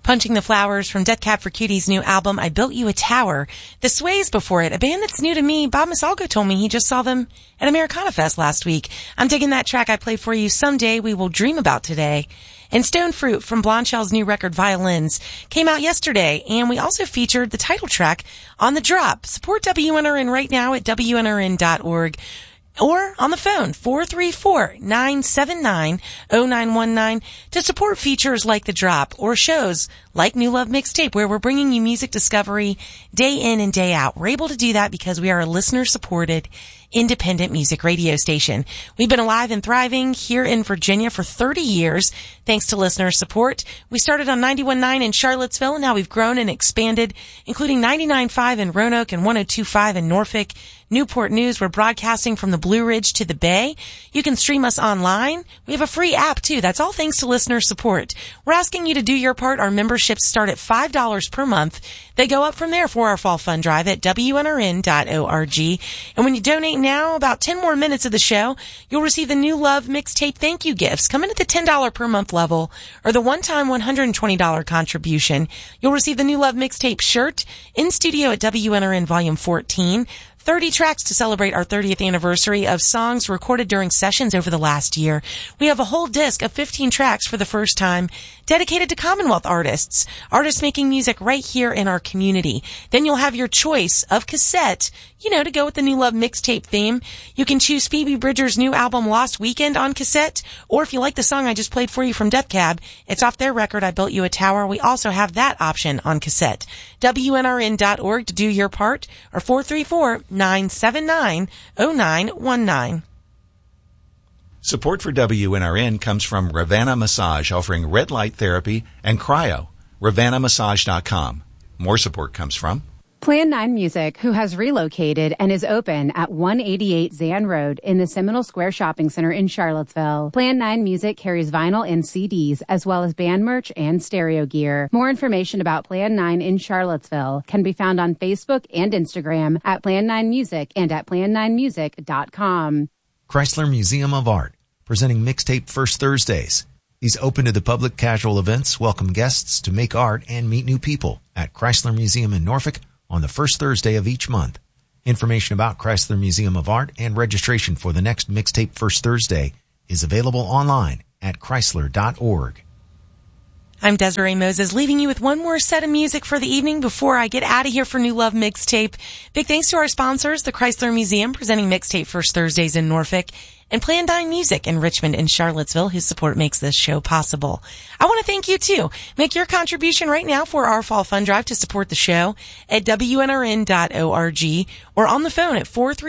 Punching the Flowers from Death Cab for Cutie's new album, I Built You a Tower. The Sways before it, a band that's new to me. Bob Masalgo told me he just saw them at Americana Fest last week. I'm digging that track I played for you, Someday We Will Dream About Today. And Stone Fruit from Blondshell's new record, Violins, came out yesterday, and we also featured the title track on The Drop. Support WNRN right now at WNRN.org. Or on the phone, 434-979-0919 to support features like The Drop or shows like New Love Mixtape, where we're bringing you music discovery day in and day out. We're able to do that because we are a listener-supported independent music radio station. We've been alive and thriving here in Virginia for 30 years, thanks to listener support. We started on 91.9 in Charlottesville, and now we've grown and expanded, including 99.5 in Roanoke and 102.5 in Norfolk. Newport News, we're broadcasting from the Blue Ridge to the Bay. You can stream us online. We have a free app, too. That's all thanks to listener support. We're asking you to do your part. Our memberships start at $5 per month. They go up from there for our fall fund drive at WNRN.org. And when you donate now, about 10 more minutes of the show, you'll receive the New Love Mixtape thank you gifts. Come in at the $10 per month level or the one-time $120 contribution. You'll receive the New Love Mixtape shirt in studio at WNRN Volume 14. 30 tracks to celebrate our 30th anniversary of songs recorded during sessions over the last year. We have a whole disc of 15 tracks for the first time dedicated to Commonwealth artists making music right here in our community. Then you'll have your choice of cassette, to go with the New Love Mixtape theme. You can choose Phoebe Bridgers' new album Lost Weekend on cassette, or if you like the song I just played for you from Death Cab, it's off their record, I Built You a Tower. We also have that option on cassette. WNRN.org to do your part, or 434-979-0919. Support for WNRN comes from Ravana Massage, offering red light therapy and cryo. RavanaMassage.com. More support comes from Plan 9 Music, who has relocated and is open at 188 Zan Road in the Seminole Square Shopping Center in Charlottesville. Plan 9 Music carries vinyl and CDs, as well as band merch and stereo gear. More information about Plan 9 in Charlottesville can be found on Facebook and Instagram at Plan 9 Music and at plan9music.com. Chrysler Museum of Art, presenting Mixtape First Thursdays. These open to the public casual events welcome guests to make art and meet new people at Chrysler Museum in Norfolk on the first Thursday of each month. Information about Chrysler Museum of Art and registration for the next Mixtape First Thursday is available online at chrysler.org. I'm Desiree Moses, leaving you with one more set of music for the evening before I get out of here for New Love Mixtape. Big thanks to our sponsors, the Chrysler Museum, presenting Mixtape First Thursdays in Norfolk, and Plan 9 Music in Richmond and Charlottesville, whose support makes this show possible. I want to thank you, too. Make your contribution right now for our Fall Fund Drive to support the show at WNRN.org or on the phone at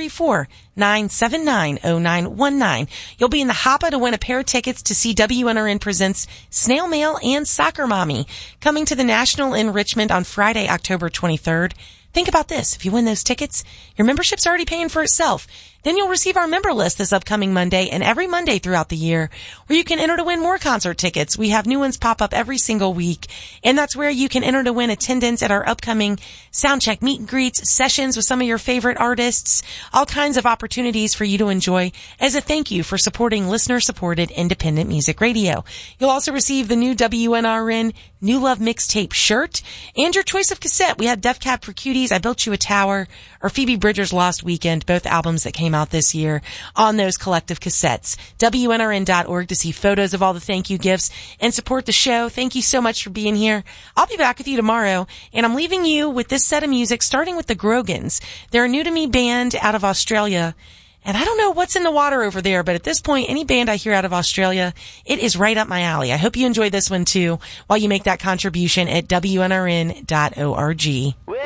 434-979-0919. You'll be in the hoppa to win a pair of tickets to see WNRN Presents Snail Mail and Soccer Mommy, coming to the National in Richmond on Friday, October 23rd. Think about this. If you win those tickets, your membership's already paying for itself. Then you'll receive our member list this upcoming Monday and every Monday throughout the year, where you can enter to win more concert tickets. We have new ones pop up every single week, and that's where you can enter to win attendance at our upcoming Soundcheck meet and greets, sessions with some of your favorite artists, all kinds of opportunities for you to enjoy as a thank you for supporting listener-supported independent music radio. You'll also receive the new WNRN New Love Mixtape shirt and your choice of cassette. We had Death Cab for Cuties, I Built You a Tower, or Phoebe Bridgers' Lost Weekend, both albums that came out this year on those collective cassettes. WNRN.org to see photos of all the thank you gifts and support the show. Thank you so much for being here. I'll be back with you tomorrow, and I'm leaving you with this set of music, starting with the Grogans. They're a new-to-me band out of Australia, and I don't know what's in the water over there, but at this point, any band I hear out of Australia, it is right up my alley. I hope you enjoy this one, too, while you make that contribution at WNRN.org.